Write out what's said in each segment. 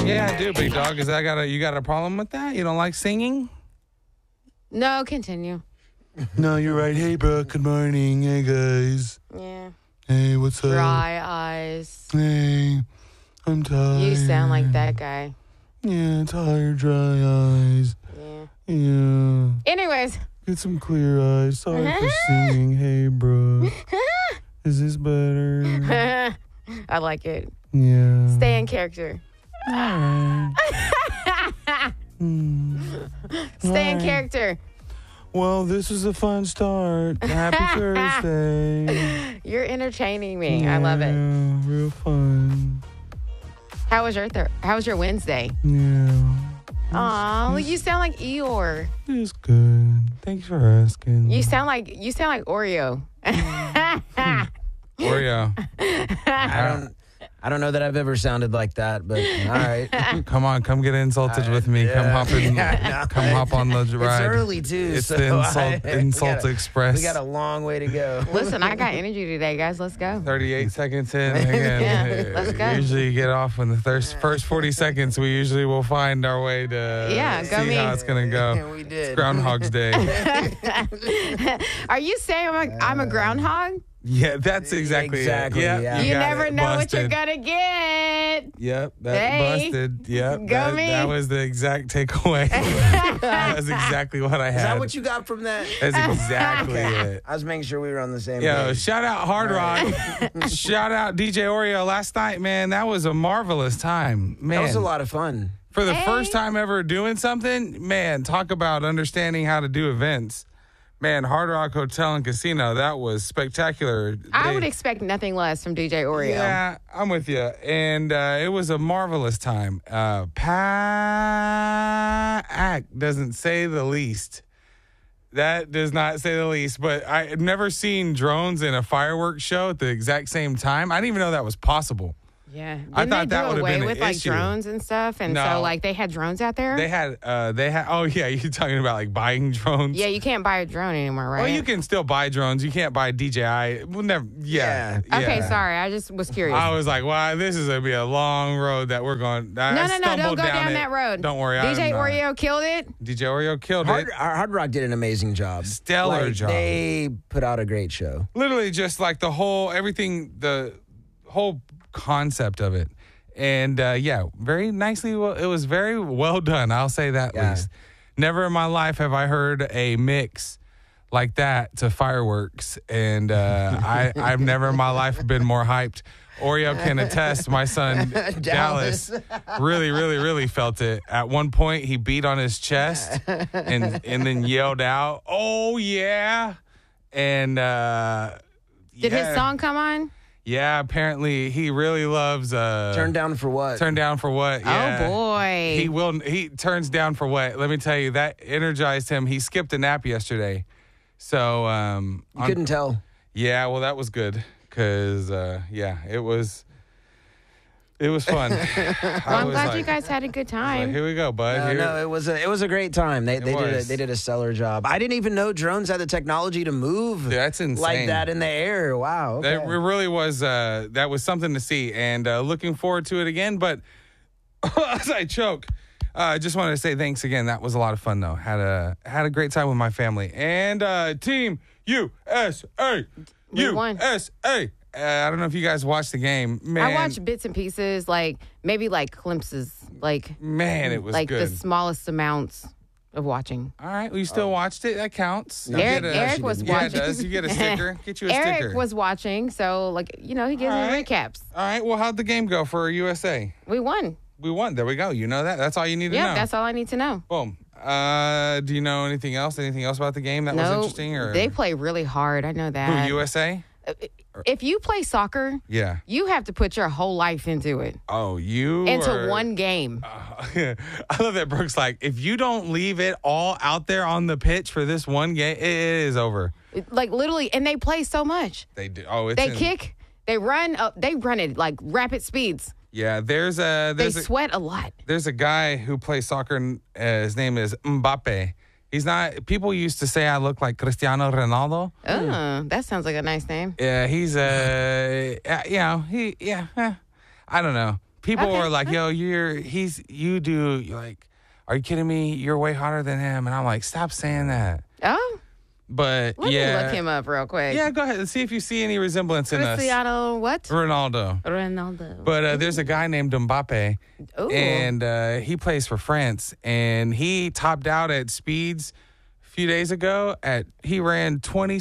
Yeah, I do, big dog. Is that you got a problem with that? You don't like singing? No, continue. No, you're right. Hey, Brooke. Good morning. Hey, guys. Yeah. Hey, what's up? Dry eyes. Hey, I'm tired. You sound like that guy. Yeah, tired, dry eyes. Yeah. Yeah. Anyways. Get some clear eyes. Sorry for singing. Hey, Brooke. Is this better? I like it. Yeah. Stay in character. All right. Stay in character. Well, this was a fun start. Happy Thursday. You're entertaining me. I love it. Real fun. How was your Wednesday? Yeah. Aw, you sound like Eeyore. It's good. Thanks for asking. You sound like Oreo. Oreo. I don't know that I've ever sounded like that, but all right. Come on, come get insulted with me. Come hop on the ride. It's early too. It's so the insult express. We got a long way to go. Listen, I got energy today, guys. Let's go. 38 seconds in. Again, Yeah, let's go. We usually get off in the first 40 seconds. We usually will find our way to go see me. how it's going to go. We did. It's Groundhog's Day. Are you saying I'm a groundhog? Yeah, that's exactly Exactly, it. Yep, yeah. You got never it. know Busted. what you're gonna get. Yep, that Hey. busted. Yep, Go that, me. that was the exact takeaway. That's exactly what I had. Is that what you got from that? That's exactly it. I was making sure we were on the same Yo, page. shout out Hard Rock. Shout out DJ Oreo last night, man. That was a marvelous time. Man. That was a lot of fun. For the Hey. first time ever doing something, man, talk about understanding how to do events. Man, Hard Rock Hotel and Casino, that was spectacular. I would expect nothing less from DJ Oreo. Yeah, I'm with you. And it was a marvelous time. Pack doesn't say the least. That does not say the least. But I've never seen drones in a fireworks show at the exact same time. I didn't even know that was possible. Yeah. Didn't I thought they that do would've away been an with like issue. drones and stuff? And No. so like they had drones out there? They had, oh yeah, you're talking about like buying drones? Yeah, you can't buy a drone anymore, right? Well, you can still buy drones. You can't buy DJI. Well, never, yeah. Okay, yeah. sorry. I just was curious. I was like, wow, this is going to be a long road that we're going. no, don't go down that road. Don't worry. DJ I'm not. Oreo killed it. DJ Oreo killed it. Hard Rock did an amazing job. Stellar job. They put out a great show. Literally just like the whole concept of it. And yeah, very nicely. Well, it was very well done. I'll say that at least. Never in my life have I heard a mix like that to fireworks. And I've never in my life been more hyped. Oreo can attest. My son, Dallas, really, really, really felt it. At one point, he beat on his chest and then yelled out, "Oh, yeah." And Did his song come on? Yeah, apparently he really loves Turn Down for What? Turn Down for What? Yeah. Oh boy. He turns down for what? Let me tell you, that energized him. He skipped a nap yesterday. So You couldn't tell. yeah, well that was good cuz yeah, it was fun. Well, I'm glad you guys had a good time. Here we go, bud. No, it was a great time. They did a stellar job. I didn't even know drones had the technology to move That's insane. like that in the air. Wow. Okay. That really was that was something to see, and looking forward to it again. But as I choke, I just wanted to say thanks again. That was a lot of fun, though. Had a great time with my family and Team USA. We won. USA. I don't know if you guys watched the game. Man, I watched bits and pieces, like maybe like glimpses, like man, it was like good. the smallest amounts of watching. All right, well, you still watched it. That counts. You Eric, get Eric was Yeah, it watching. does. You get a sticker. Get you a Eric sticker. was watching, so like he gives me All right. recaps. All right. Well, how'd the game go for USA? We won. We won. There we go. You know that. That's all you need to know. Yeah, that's all I need to know. Boom. Do you know anything else? Anything else about the game that was No, interesting? Or they play really hard. I know that. Who, USA? If you play soccer, Yeah. you have to put your whole life into it, Oh, you into are- one game. I love that Brooks. Like, if you don't leave it all out there on the pitch for this one game, it is over. Like literally, and they play so much. They do. Oh, it's They kick, they run, they run it like rapid speeds. Yeah, They sweat a lot. there's a guy who plays soccer. And, his name is Mbappe. He's not. People used to say I look like Cristiano Ronaldo. Oh, that sounds like a nice name. Yeah, he's I don't know. people were like, yo, you're like, are you kidding me? You're way hotter than him. And I'm like, stop saying that. Oh. But Let me look him up real quick. Yeah, go ahead and see if you see any resemblance in us. Cristiano what? Ronaldo. But there's a guy named Mbappe. Ooh. And he plays for France. And he topped out at speeds a few days ago. He ran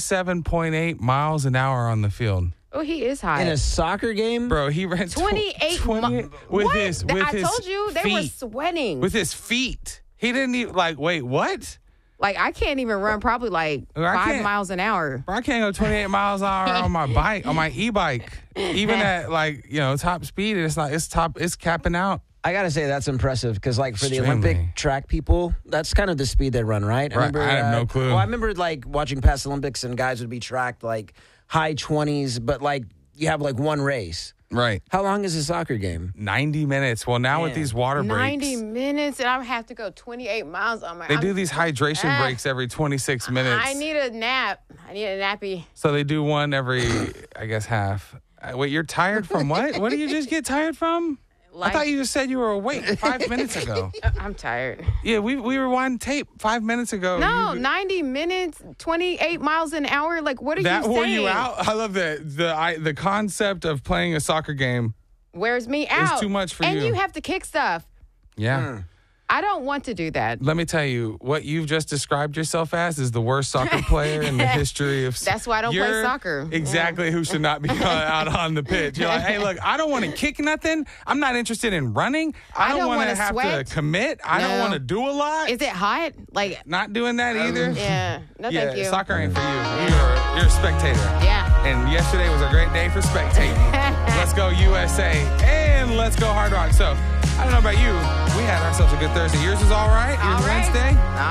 27.8 miles an hour on the field. Oh, he is high. In a soccer game? Bro, he ran 28 miles. With his I told you, they were sweating. With his feet. He didn't even, wait, what? Like, I can't even run probably 5 miles an hour. Bro, I can't go 28 miles an hour on my bike, on my e-bike. Even at, top speed, it's capping out. I got to say, that's impressive because, for the Olympic track people, that's kind of the speed they run, right? I have no clue. Well, I remember, watching past Olympics and guys would be tracked, high 20s, but, you have, one race. Right. How long is a soccer game? 90 minutes. Well, now with these water breaks. 90 minutes, and I have to go 28 miles on my... They do these hydration breaks every 26 minutes. I need a nap. I need a nappy. So they do one every, I guess, half. Wait, you're tired from what? What did you just get tired from? I thought you just said you were awake 5 minutes ago. I'm tired. Yeah, we rewinded tape 5 minutes ago. No, 90 minutes, 28 miles an hour. What are you saying? That wore you out? I love that. The concept of playing a soccer game wears me out. It's too much for you. And you have to kick stuff. Yeah. I don't want to do that. Let me tell you, what you've just described yourself as is the worst soccer player in the history of... That's why I don't play soccer. Exactly who should not be out on the pitch. You're like, hey, look, I don't want to kick nothing. I'm not interested in running. I don't want to have to commit. I don't want to do a lot. Is it hot? Not doing that either? Yeah. No, thank you. Soccer ain't for you. You're a spectator. Yeah. And yesterday was a great day for spectating. Let's go USA. And let's go Hard Rock. So, I don't know about you. We had ourselves a good Thursday. Yours was all right? Yours Wednesday?